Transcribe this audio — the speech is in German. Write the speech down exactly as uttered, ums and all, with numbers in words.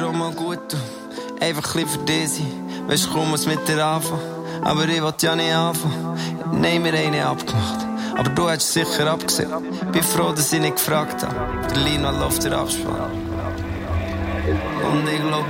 dir auch mal gut tun. Einfach ein bisschen für dich sein. Weisst, kaum was mit dir anfangen. Aber ich will ja nicht anfangen. Nein, wir haben eine abgemacht. Aber du hättest sicher abgesehen. Bin froh, dass ich nicht gefragt habe. Der Lino läuft der Abspann. Und ich glaub,